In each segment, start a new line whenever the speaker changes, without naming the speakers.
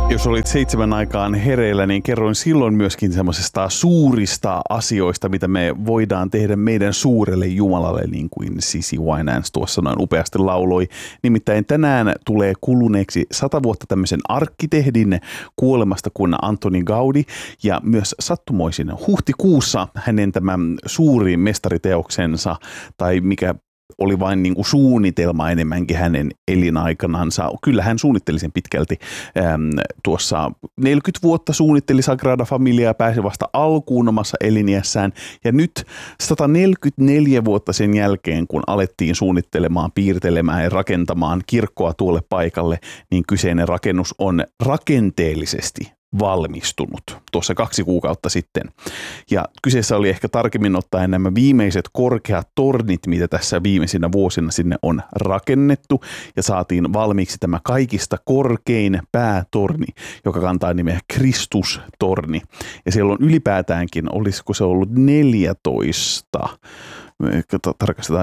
Jos olit 7 aikaan hereillä, niin kerroin silloin myöskin semmoisesta suurista asioista, mitä me voidaan tehdä meidän suurelle Jumalalle, niin kuin Sisi Winans tuossa noin upeasti lauloi. Nimittäin tänään tulee kuluneeksi 100 vuotta tämmöisen arkkitehdin kuolemasta kuin Antoni Gaudi, ja myös sattumoisin huhtikuussa hänen tämän suurin mestariteoksensa, tai mikä oli vain niin kuin suunnitelma enemmänkin hänen elinaikanansa. Kyllä hän suunnitteli sen pitkälti. Tuossa 40 vuotta suunnitteli Sagrada Familiaa ja pääsi vasta alkuun omassa eliniässään. Ja nyt 144 vuotta sen jälkeen, kun alettiin suunnittelemaan, piirtelemään ja rakentamaan kirkkoa tuolle paikalle, niin kyseinen rakennus on rakenteellisesti valmistunut tuossa 2 kuukautta sitten. Ja kyseessä oli ehkä tarkemmin ottaen nämä viimeiset korkeat tornit, mitä tässä viimeisinä vuosina sinne on rakennettu, ja saatiin valmiiksi tämä kaikista korkein päätorni, joka kantaa nimeä Kristustorni. Ja siellä on ylipäätäänkin, olisiko se ollut 14, tarkastetaan,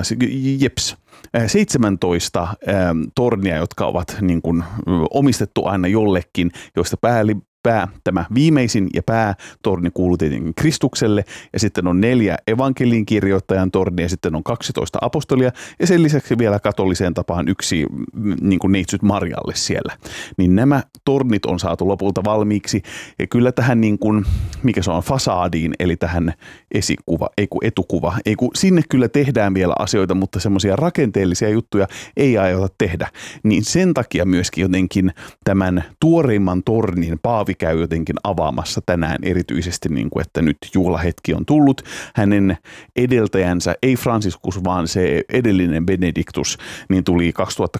17 tornia, jotka ovat niin kuin omistettu aina jollekin, joista tämä viimeisin ja päätorni kuuluu tietenkin Kristukselle, ja sitten on 4 evankelin kirjoittajan tornia, ja sitten on 12 apostolia, ja sen lisäksi vielä katoliseen tapaan 1 niin kuin neitsyt Marjalle siellä. Niin nämä tornit on saatu lopulta valmiiksi, ja kyllä tähän niin kuin, mikä se on, fasaadiin, eli tähän etukuva, sinne kyllä tehdään vielä asioita, mutta semmoisia rakenteellisia juttuja ei aiota tehdä. Niin sen takia myöskin jotenkin tämän tuoreimman tornin Paavi käy jotenkin avaamassa tänään erityisesti, niin kuin, että nyt juhlahetki on tullut. Hänen edeltäjänsä, ei Franciscus, vaan se edellinen Benedictus, niin tuli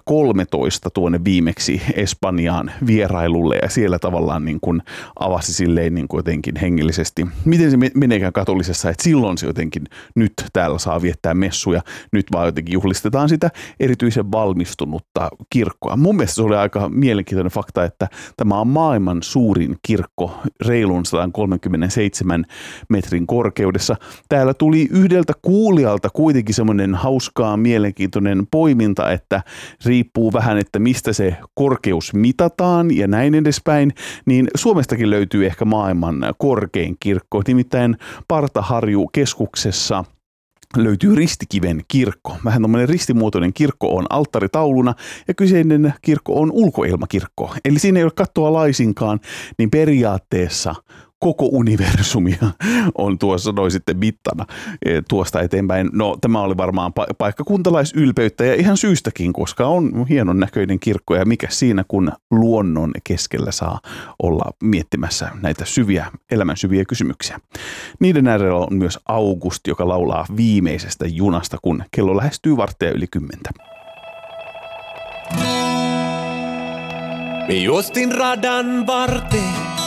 2013 tuonne viimeksi Espanjaan vierailulle, ja siellä tavallaan niin kuin avasi silleen niin kuin jotenkin hengellisesti. Miten se meneekään katolisessa, että silloin se jotenkin nyt täällä saa viettää messuja, nyt vaan jotenkin juhlistetaan sitä erityisen valmistunutta kirkkoa. Mun mielestä se oli aika mielenkiintoinen fakta, että tämä on maailman suurin kirkko reilun 137 metrin korkeudessa. Täällä tuli yhdeltä kuulijalta kuitenkin semmoinen hauskaa mielenkiintoinen poiminta, että riippuu vähän, että mistä se korkeus mitataan ja näin edespäin, niin Suomestakin löytyy ehkä maailman korkein kirkko, nimittäin Partaharju keskuksessa löytyy Ristikiven kirkko. Vähän tommoinen ristimuotoinen kirkko on alttaritauluna, ja kyseinen kirkko on ulkoilmakirkko. Eli siinä ei ole kattoa laisinkaan, niin periaatteessa koko universumia on tuossa noin sitten mittana tuosta eteenpäin. No, tämä oli varmaan paikkakuntalaisylpeyttä, ja ihan syystäkin, koska on hienon näköinen kirkko, ja mikä siinä, kun luonnon keskellä saa olla miettimässä näitä elämän syviä kysymyksiä. Niiden äärellä on myös August, joka laulaa viimeisestä junasta, kun kello lähestyy 9:15.
Me juostin radan varteen.